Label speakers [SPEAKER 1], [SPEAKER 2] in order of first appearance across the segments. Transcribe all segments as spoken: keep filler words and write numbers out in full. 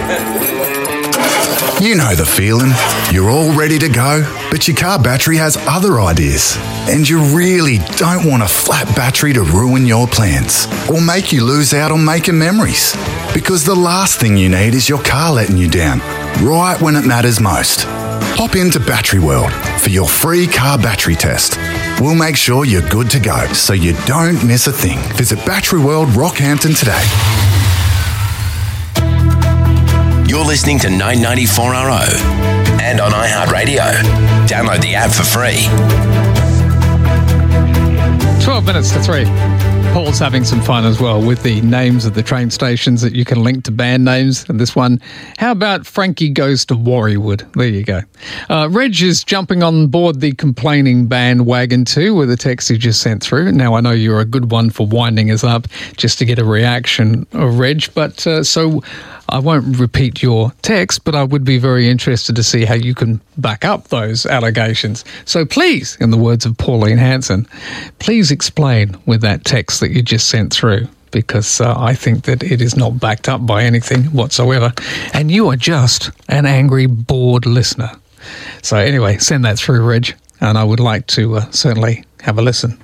[SPEAKER 1] You know the feeling. You're all ready to go, but your car battery has other ideas. And you really don't want a flat battery to ruin your plans or make you lose out on making memories. Because the last thing you need is your car letting you down, right when it matters most. Hop into Battery World for your free car battery test. We'll make sure you're good to go so you don't miss a thing. Visit Battery World Rockhampton today.
[SPEAKER 2] You're listening to nine ninety-four R O and on iHeartRadio. Download the app for free.
[SPEAKER 3] twelve minutes to three. Paul's having some fun as well with the names of the train stations that you can link to band names. And this one, how about Frankie Goes to Warriewood? There you go. Uh, Reg is jumping on board the complaining bandwagon too with a text he just sent through. Now, I know you're a good one for winding us up just to get a reaction of Reg, but uh, so I won't repeat your text, but I would be very interested to see how you can back up those allegations. So please, in the words of Pauline Hanson, please explain with that text that you just sent through, because uh, I think that it is not backed up by anything whatsoever. And you are just an angry, bored listener. So anyway, send that through, Reg, and I would like to uh, certainly have a listen.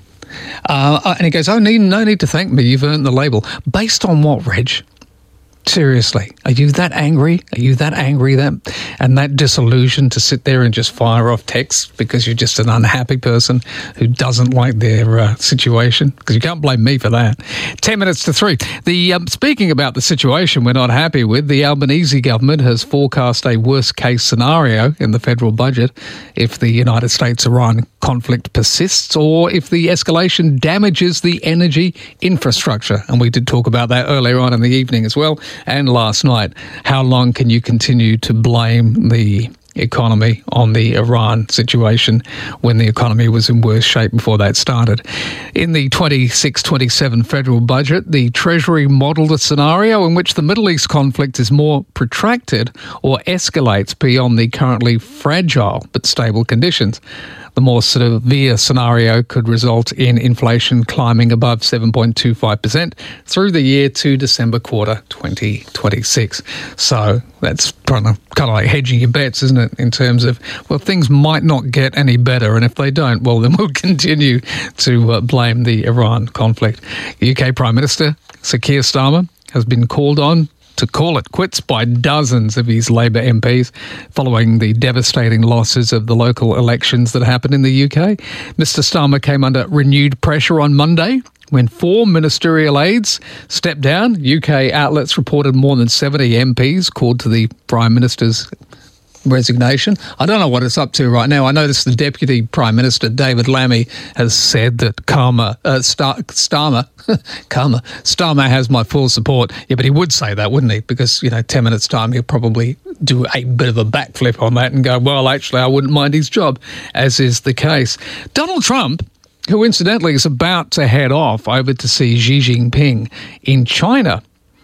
[SPEAKER 3] Uh, and he goes, oh, need, no need to thank me. You've earned the label. Based on what, Reg? Seriously, are you that angry? Are you that angry that and that disillusioned to sit there and just fire off texts because you're just an unhappy person who doesn't like their uh, situation? Because you can't blame me for that. Ten minutes to three. The um, speaking about the situation we're not happy with, the Albanese government has forecast a worst-case scenario in the federal budget if the United States-Iran conflict persists or if the escalation damages the energy infrastructure. And we did talk about that earlier on in the evening as well. And last night, how long can you continue to blame the economy on the Iran situation when the economy was in worse shape before that started? In the twenty-six twenty-seven federal budget, the Treasury modelled a scenario in which the Middle East conflict is more protracted or escalates beyond the currently fragile but stable conditions. The more severe scenario could result in inflation climbing above seven point two five percent through the year to December quarter twenty twenty-six. So that's kind of, kind of like hedging your bets, isn't it, in terms of, well, things might not get any better, and if they don't, well, then we'll continue to uh, blame the Iran conflict. U K Prime Minister Sir Keir Starmer has been called on to call it quits by dozens of his Labour M Ps following the devastating losses of the local elections that happened in the U K. Mister Starmer came under renewed pressure on Monday when four ministerial aides stepped down. U K outlets reported more than seventy M Ps called to the Prime Minister's resignation. I don't know what it's up to right now. I noticed the Deputy Prime Minister, David Lammy, has said that Karma, uh, Star, Starmer, Karma, Starmer has my full support. Yeah, but he would say that, wouldn't he? Because, you know, ten minutes' time, he'll probably do a bit of a backflip on that and go, well, actually, I wouldn't mind his job, as is the case. Donald Trump, who incidentally is about to head off over to see Xi Jinping in China,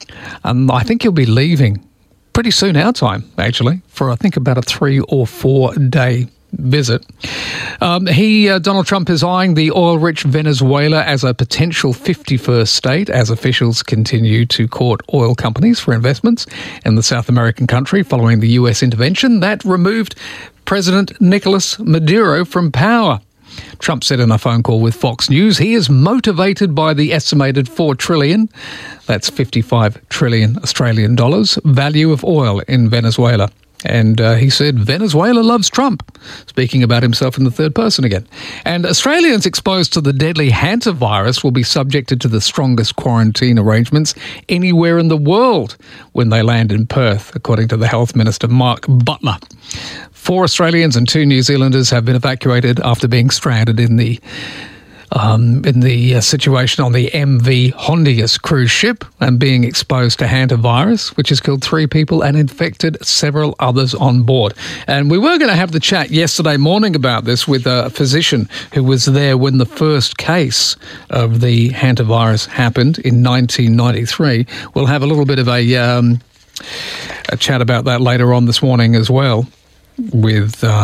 [SPEAKER 3] um, I think he'll be leaving pretty soon our time, actually, for I think about a three or four day visit. Um, he, uh, Donald Trump, is eyeing the oil-rich Venezuela as a potential fifty-first state as officials continue to court oil companies for investments in the South American country following the U S intervention that removed President Nicolas Maduro from power. Trump said in a phone call with Fox News he is motivated by the estimated four trillion dollars, that's fifty-five trillion Australian dollars, value of oil in Venezuela. And uh, he said Venezuela loves Trump, speaking about himself in the third person again. And Australians exposed to the deadly hantavirus will be subjected to the strongest quarantine arrangements anywhere in the world when they land in Perth, according to the Health Minister, Mark Butler. Four Australians and two New Zealanders have been evacuated after being stranded in the Um, in the uh, situation on the M V Hondius cruise ship and being exposed to hantavirus, which has killed three people and infected several others on board. And we were going to have the chat yesterday morning about this with a physician who was there when the first case of the hantavirus happened in nineteen ninety-three. We'll have a little bit of a, um, a chat about that later on this morning as well with... Um,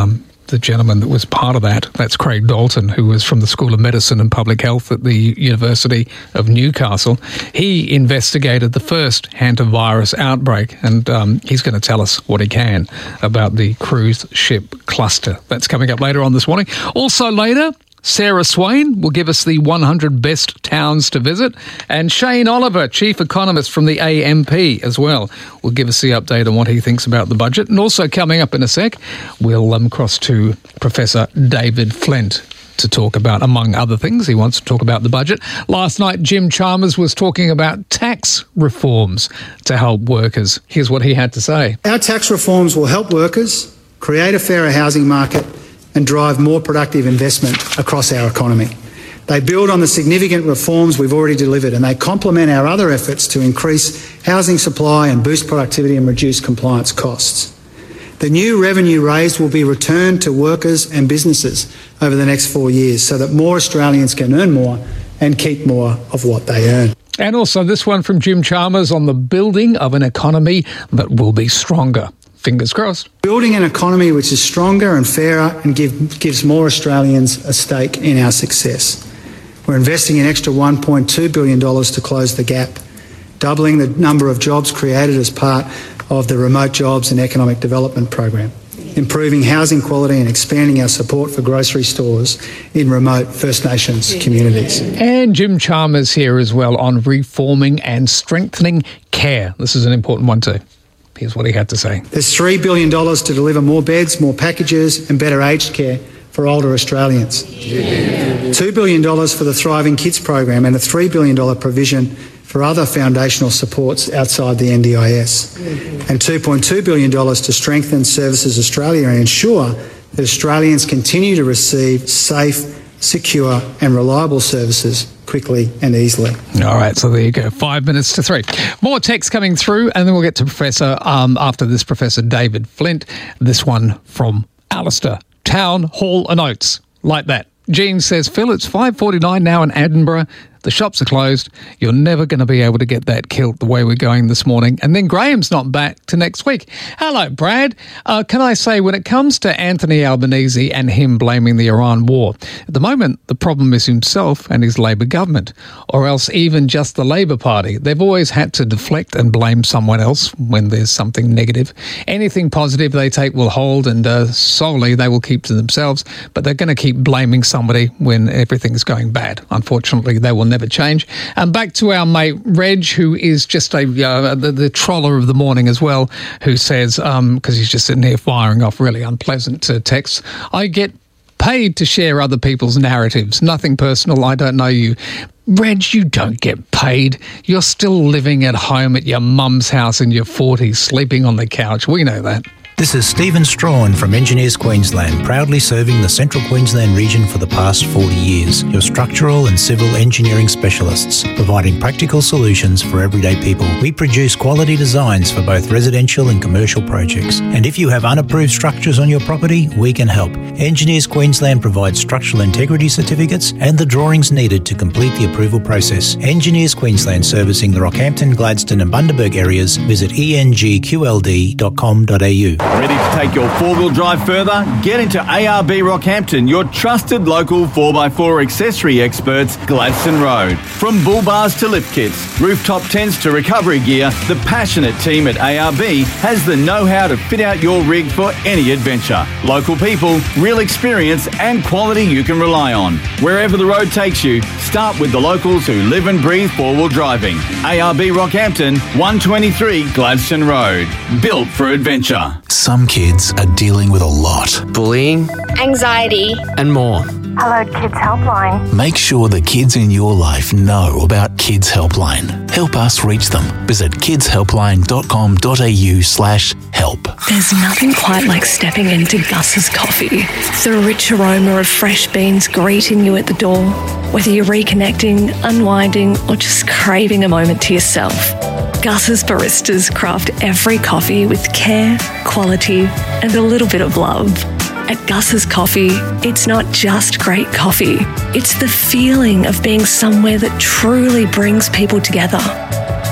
[SPEAKER 3] the gentleman that was part of that. That's Craig Dalton, who was from the School of Medicine and Public Health at the University of Newcastle. He investigated the first hantavirus outbreak, and um, he's going to tell us what he can about the cruise ship cluster. That's coming up later on this morning. Also later, Sarah Swain will give us the one hundred best towns to visit, and Shane Oliver, chief economist from the A M P as well, will give us the update on what he thinks about the budget. And also coming up in a sec, we'll um, cross to Professor David Flint to talk about, among other things, he wants to talk about the budget. Last night, Jim Chalmers was talking about tax reforms to help workers. Here's what he had to say.
[SPEAKER 4] Our tax reforms will help workers, create a fairer housing market, and drive more productive investment across our economy. They build on the significant reforms we've already delivered, and they complement our other efforts to increase housing supply and boost productivity and reduce compliance costs. The new revenue raised will be returned to workers and businesses over the next four years so that more Australians can earn more and keep more of what they earn.
[SPEAKER 3] And also this one from Jim Chalmers on the building of an economy that will be stronger. Fingers crossed.
[SPEAKER 4] Building an economy which is stronger and fairer and give, gives more Australians a stake in our success. We're investing an extra one point two billion dollars to close the gap, doubling the number of jobs created as part of the Remote Jobs and Economic Development Program, improving housing quality and expanding our support for grocery stores in remote First Nations communities.
[SPEAKER 3] And Jim Chalmers here as well on reforming and strengthening care. This is an important one too. Here's what he had to say.
[SPEAKER 4] There's three billion dollars to deliver more beds, more packages and better aged care for older Australians. Yeah. two billion dollars for the Thriving Kids program and a three billion dollars provision for other foundational supports outside the N D I S. Mm-hmm. And two point two billion dollars to strengthen Services Australia and ensure that Australians continue to receive safe, secure and reliable services quickly and easily.
[SPEAKER 3] All right, so there you go. Five minutes to three. More text coming through, and then we'll get to Professor, um, after this, Professor David Flint. This one from Alistair. Town Hall and Oates. Like that. Jean says, Phil, it's five forty-nine now in Edinburgh. The shops are closed. You're never going to be able to get that kilt the way we're going this morning. And then Graham's not back to next week. Hello, Brad. Uh, can I say, when it comes to Anthony Albanese and him blaming the Iran war, at the moment, the problem is himself and his Labor government, or else even just the Labor Party. They've always had to deflect and blame someone else when there's something negative. Anything positive they take will hold, and uh, solely they will keep to themselves, but they're going to keep blaming somebody when everything's going bad. Unfortunately, they will never never change. And back to our mate Reg, who is just a uh, the, the troller of the morning as well, who says, um, because he's just sitting here firing off really unpleasant uh, texts, I get paid to share other people's narratives. Nothing personal. I don't know you. Reg, you don't get paid. You're still living at home at your mum's house in your forties, sleeping on the couch. We know that.
[SPEAKER 5] This is Stephen Strawn from Engineers Queensland, proudly serving the Central Queensland region for the past forty years. Your structural and civil engineering specialists, providing practical solutions for everyday people. We produce quality designs for both residential and commercial projects. And if you have unapproved structures on your property, we can help. Engineers Queensland provides structural integrity certificates and the drawings needed to complete the approval process. Engineers Queensland, servicing the Rockhampton, Gladstone and Bundaberg areas. Visit e n g q l d dot com dot a u.
[SPEAKER 6] Ready to take your four-wheel drive further? Get into A R B Rockhampton, your trusted local four by four accessory experts, Gladstone Road. From bull bars to lift kits, rooftop tents to recovery gear, the passionate team at A R B has the know-how to fit out your rig for any adventure. Local people, real experience and quality you can rely on. Wherever the road takes you, start with the locals who live and breathe four-wheel driving. A R B Rockhampton, one twenty-three Gladstone Road. Built for adventure.
[SPEAKER 7] Some kids are dealing with a lot.
[SPEAKER 8] Bullying,
[SPEAKER 9] anxiety,
[SPEAKER 8] and more.
[SPEAKER 10] Hello, Kids Helpline.
[SPEAKER 7] Make sure the kids in your life know about Kids Helpline. Help us reach them. Visit kidshelpline dot com dot a u slash help.
[SPEAKER 11] There's nothing quite like stepping into Gus's coffee. The rich aroma of fresh beans greeting you at the door. Whether you're reconnecting, unwinding, or just craving a moment to yourself, Gus's baristas craft every coffee with care, quality, and a little bit of love. At Gus's Coffee, it's not just great coffee. It's the feeling of being somewhere that truly brings people together.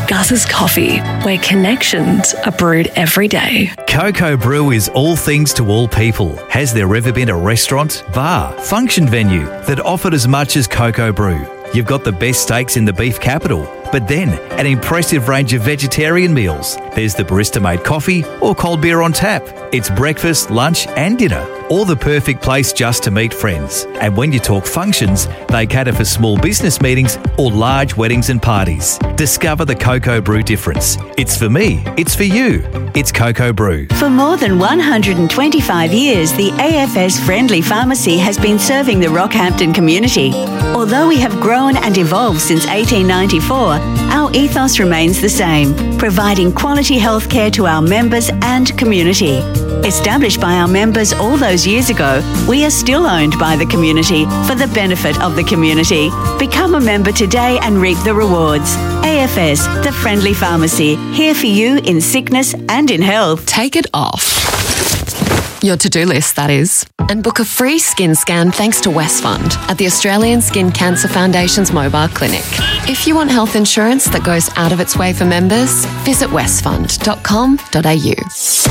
[SPEAKER 11] Gus's Coffee, where connections are brewed every day.
[SPEAKER 8] Coco Brew is all things to all people. Has there ever been a restaurant, bar, function venue that offered as much as Coco Brew? You've got the best steaks in the beef capital, but then an impressive range of vegetarian meals. There's the barista-made coffee or cold beer on tap. It's breakfast, lunch and dinner, or the perfect place just to meet friends. And when you talk functions, they cater for small business meetings or large weddings and parties. Discover the Coco Brew difference. It's for me, it's for you. It's Coco Brew.
[SPEAKER 9] For more than one hundred twenty-five years, the A F S Friendly Pharmacy has been serving the Rockhampton community. Although we have grown and evolved since eighteen ninety-four, our ethos remains the same, providing quality healthcare to our members and community. Established by our members all those years ago, we are still owned by the community for the benefit of the community. Become a member today and reap the rewards. A F S, the Friendly Pharmacy, here for you in sickness and in health.
[SPEAKER 12] Take it off. Your to-do list, that is. And book a free skin scan thanks to Westfund at the Australian Skin Cancer Foundation's mobile clinic. If you want health insurance that goes out of its way for members, visit westfund dot com dot a u.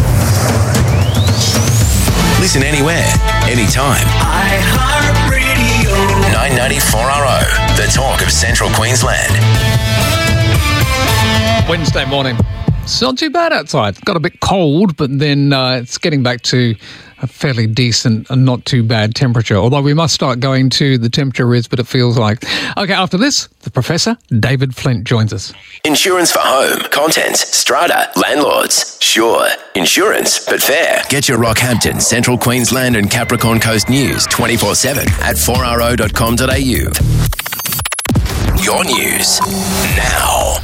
[SPEAKER 2] Listen anywhere, anytime. iHeartRadio. nine ninety-four R O, the talk of Central Queensland.
[SPEAKER 3] Wednesday morning. It's not too bad outside. Got a bit cold, but then uh, it's getting back to a fairly decent and not too bad temperature. Although we must start going to the temperature is, but it feels like. Okay, after this, the Professor, David Flint, joins us.
[SPEAKER 2] Insurance for home, contents, strata, landlords. Sure, insurance, but fair. Get your Rockhampton, Central Queensland and Capricorn Coast news twenty-four seven at four r o dot com dot a u. Your news now.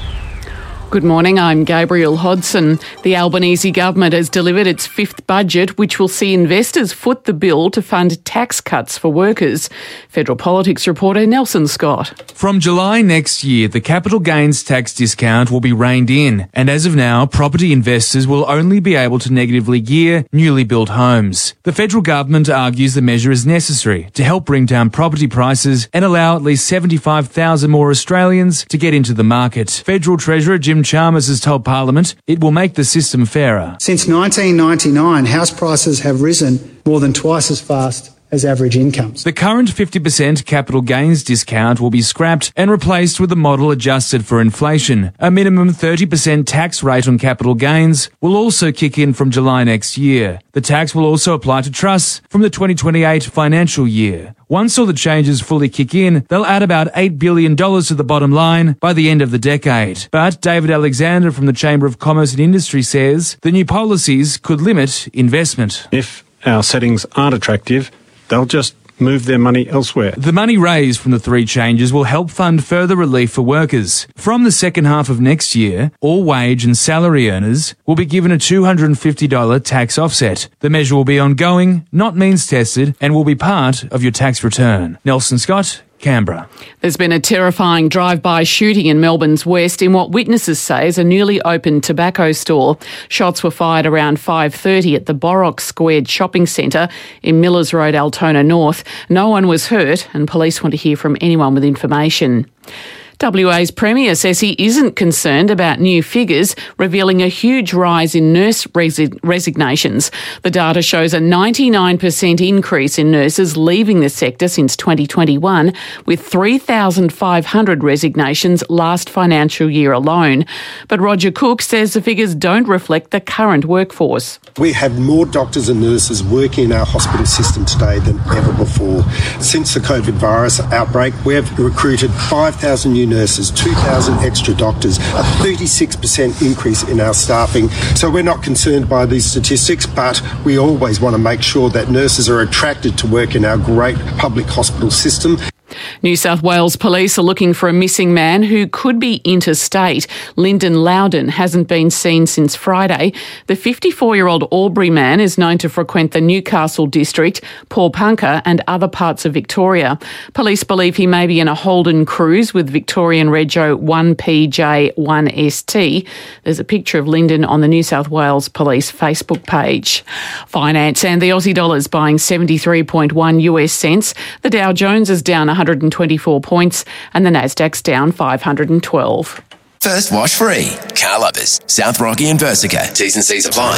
[SPEAKER 13] Good morning, I'm Gabriel Hodson. The Albanese government has delivered its fifth budget, which will see investors foot the bill to fund tax cuts for workers. Federal Politics reporter Nelson Scott.
[SPEAKER 14] From July next year, the capital gains tax discount will be reined in, and as of now, property investors will only be able to negatively gear newly built homes. The federal government argues the measure is necessary to help bring down property prices and allow at least seventy-five thousand more Australians to get into the market. Federal Treasurer Jim Chalmers has told Parliament it will make the system fairer.
[SPEAKER 4] Since nineteen ninety-nine, house prices have risen more than twice as fast as average incomes.
[SPEAKER 14] The current fifty percent capital gains discount will be scrapped and replaced with a model adjusted for inflation. A minimum thirty percent tax rate on capital gains will also kick in from July next year. The tax will also apply to trusts from the twenty twenty-eight financial year. Once all the changes fully kick in, they'll add about eight billion dollars to the bottom line by the end of the decade. But David Alexander from the Chamber of Commerce and Industry says the new policies could limit investment.
[SPEAKER 15] If our settings aren't attractive, they'll just move their money elsewhere.
[SPEAKER 14] The money raised from the three changes will help fund further relief for workers. From the second half of next year, all wage and salary earners will be given a two hundred fifty dollars tax offset. The measure will be ongoing, not means tested, and will be part of your tax return. Nelson Scott, Canberra.
[SPEAKER 13] There's been a terrifying drive-by shooting in Melbourne's west in what witnesses say is a newly opened tobacco store. Shots were fired around five thirty at the Borrock Squared Shopping Centre in Millers Road, Altona North. No one was hurt, and police want to hear from anyone with information. W A's Premier says he isn't concerned about new figures revealing a huge rise in nurse resi- resignations. The data shows a ninety-nine percent increase in nurses leaving the sector since twenty twenty-one, with three thousand five hundred resignations last financial year alone. But Roger Cook says the figures don't reflect the current workforce.
[SPEAKER 16] We have more doctors and nurses working in our hospital system today than ever before. Since the COVID virus outbreak, we have recruited five thousand new nurses, two thousand extra doctors, a thirty-six percent increase in our staffing. So we're not concerned by these statistics, but we always want to make sure that nurses are attracted to work in our great public hospital system.
[SPEAKER 13] New South Wales Police are looking for a missing man who could be interstate. Lyndon Loudon hasn't been seen since Friday. The fifty-four-year-old Albury man is known to frequent the Newcastle district, Paulpunka and other parts of Victoria. Police believe he may be in a Holden Cruise with Victorian Rego one P J one S T. There's a picture of Lyndon on the New South Wales Police Facebook page. Finance and the Aussie dollar is buying seventy-three point one US cents. The Dow Jones is down one hundred twenty-four points and the Nasdaq's down five hundred twelve.
[SPEAKER 2] First wash free. Car lovers. South Rocky and Versica. T's and C's apply.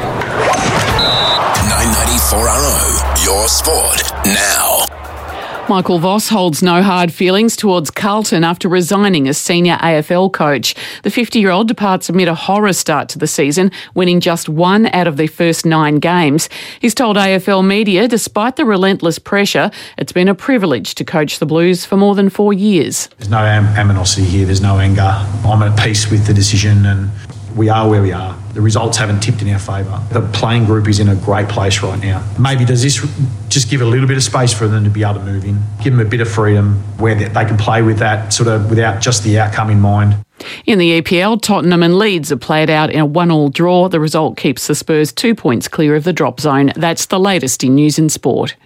[SPEAKER 2] nine ninety-four R O. Your sport now.
[SPEAKER 13] Michael Voss holds no hard feelings towards Carlton after resigning as senior A F L coach. The fifty-year-old departs amid a horror start to the season, winning just one out of their first nine games. He's told A F L media, despite the relentless pressure, it's been a privilege to coach the Blues for more than four years.
[SPEAKER 17] There's no am- animosity here, there's no anger. I'm at peace with the decision and we are where we are. The results haven't tipped in our favour. The playing group is in a great place right now. Maybe does this just give a little bit of space for them to be able to move in, give them a bit of freedom where they can play with that sort of without just the outcome in mind.
[SPEAKER 13] In the E P L, Tottenham and Leeds are played out in a one-all draw. The result keeps the Spurs two points clear of the drop zone. That's the latest in news and sport.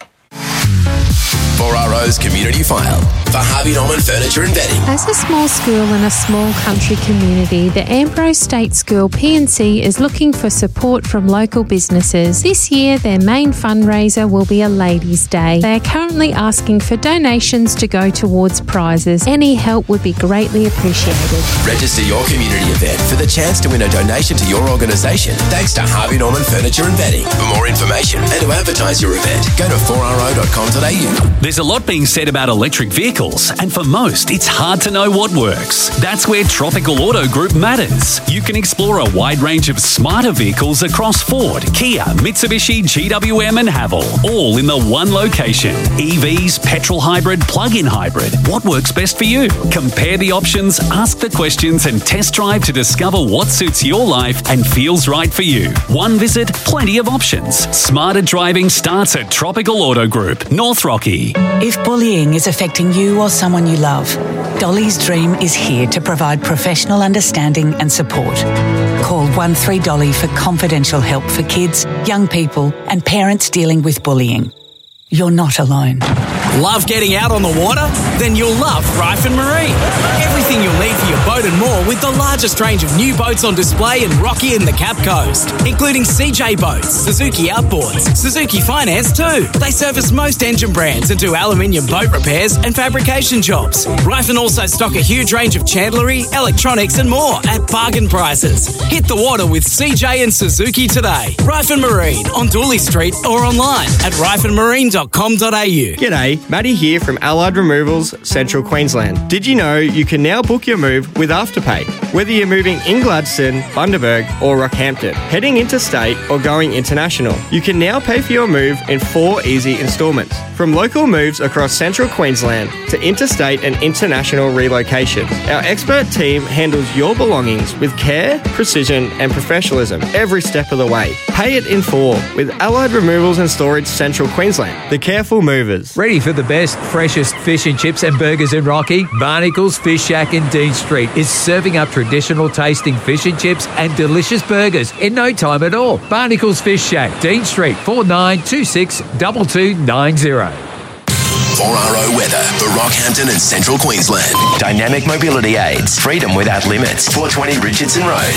[SPEAKER 2] four R O's Community File for Harvey Norman Furniture and Bedding.
[SPEAKER 18] As a small school in a small country community, the Ambrose State School P and C is looking for support from local businesses. This year, their main fundraiser will be a Ladies' Day. They are currently asking for donations to go towards prizes. Any help would be greatly appreciated.
[SPEAKER 2] Register your community event for the chance to win a donation to your organisation thanks to Harvey Norman Furniture and Bedding. For more information and to advertise your event, go to four R O dot com dot A U.
[SPEAKER 19] There's a lot being said about electric vehicles, and for most, it's hard to know what works. That's where Tropical Auto Group matters. You can explore a wide range of smarter vehicles across Ford, Kia, Mitsubishi, G W M and Haval, all in the one location. E Vs, petrol hybrid, plug-in hybrid. What works best for you? Compare the options, ask the questions and test drive to discover what suits your life and feels right for you. One visit, plenty of options. Smarter driving starts at Tropical Auto Group, North Rocky.
[SPEAKER 20] If bullying is affecting you or someone you love, Dolly's Dream is here to provide professional understanding and support. Call one three Dolly for confidential help for kids, young people and parents dealing with bullying. You're not alone.
[SPEAKER 21] Love getting out on the water? Then you'll love Ryford Marine. Everything you'll need for your boat and more with the largest range of new boats on display in Rocky and the Cap Coast, including C J Boats, Suzuki Outboards, Suzuki Finance too. They service most engine brands and do aluminium boat repairs and fabrication jobs. Ryford also stock a huge range of chandlery, electronics and more at bargain prices. Hit the water with C J and Suzuki today. Ryford Marine on Dooley Street or online at ryford marine dot com dot A U.
[SPEAKER 22] G'day, Matty here from Allied Removals, Central Queensland. Did you know you can now book your move with Afterpay? Whether you're moving in Gladstone, Bundaberg or Rockhampton, heading interstate or going international, you can now pay for your move in four easy instalments. From local moves across Central Queensland to interstate and international relocation, our expert team handles your belongings with care, precision and professionalism every step of the way. Pay it in full with Allied Removals and Storage Central Queensland, the careful movers.
[SPEAKER 23] Ready for the best, freshest fish and chips and burgers in Rocky? Barnacles Fish Shack in Dean Street is serving up traditional tasting fish and chips and delicious burgers in no time at all. Barnacles Fish Shack, Dean Street, four nine two six two two nine zero.
[SPEAKER 2] four R O weather for Rockhampton and Central Queensland. Dynamic mobility aids. Freedom without limits. four twenty Richardson Road.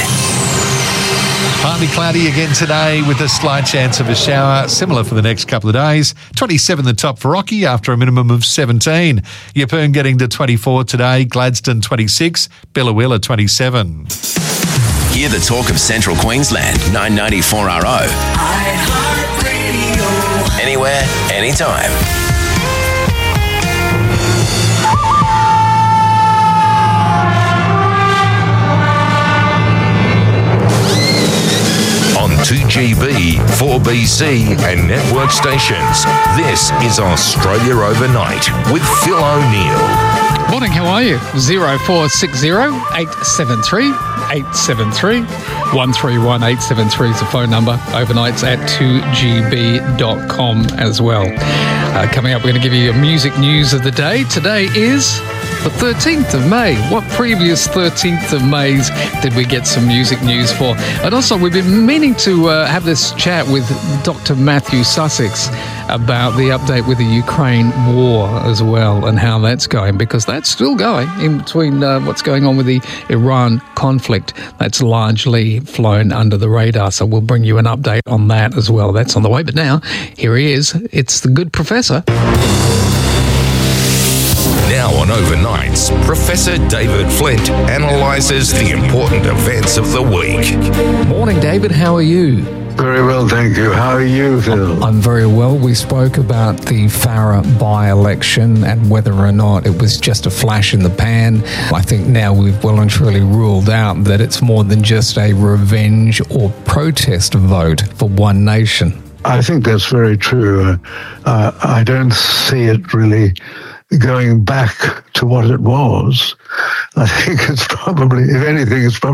[SPEAKER 24] Partly cloudy again today with a slight chance of a shower, similar for the next couple of days. twenty-seven the top for Rocky after a minimum of seventeen. Yeppoon getting to twenty-four today, Gladstone twenty-six, Billawilla twenty-seven.
[SPEAKER 2] Hear the talk of Central Queensland, nine ninety-four R O. Anywhere, anytime.
[SPEAKER 25] two G B, four B C and network stations. This is Australia Overnight with Phil O'Neill.
[SPEAKER 3] Morning, how are you? zero four six zero, eight seven three, eight seven three. one three one, eight seven three is the phone number. Overnights at two G B dot com as well. Uh, coming up, we're going to give you your music news of the day. Today is the thirteenth of May. What previous thirteenth of Mays did we get some music news for? And also, we've been meaning to uh, have this chat with Doctor Matthew Sussex about the update with the Ukraine war as well and how that's going, because that's still going in between uh, what's going on with the Iran conflict. That's largely flown under the radar, so we'll bring you an update on that as well. That's on the way, but now, here he is. It's the good professor.
[SPEAKER 25] Now on Overnights, Professor David Flint analyses the important events of the week.
[SPEAKER 1] Morning, David. How are you?
[SPEAKER 5] Very well, thank you. How are you, Phil?
[SPEAKER 1] I'm very well. We spoke about the Farah by-election and whether or not it was just a flash in the pan. I think now we've well and truly ruled out that it's more than just a revenge or protest vote for One Nation.
[SPEAKER 5] I think that's very true. Uh, uh, I don't see it really going back to what it was. I think it's probably, if anything, it's probably